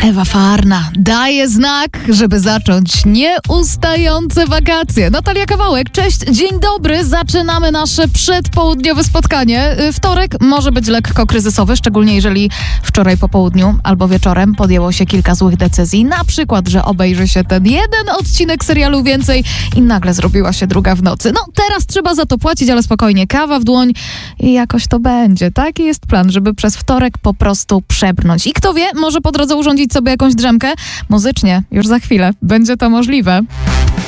Ewa Farna daje znak, żeby zacząć nieustające wakacje. Natalia Kawałek, cześć, dzień dobry. Zaczynamy nasze przedpołudniowe spotkanie. Wtorek może być lekko kryzysowy, szczególnie jeżeli wczoraj po południu albo wieczorem podjęło się kilka złych decyzji. Na przykład, że obejrzy się ten jeden odcinek serialu więcej i nagle zrobiła się druga w nocy. No teraz trzeba za to płacić, ale spokojnie, kawa w dłoń i jakoś to będzie. Taki jest plan, żeby przez wtorek po prostu przebrnąć. I kto wie, może po drodze urządzić sobie jakąś drzemkę. Muzycznie już za chwilę będzie to możliwe.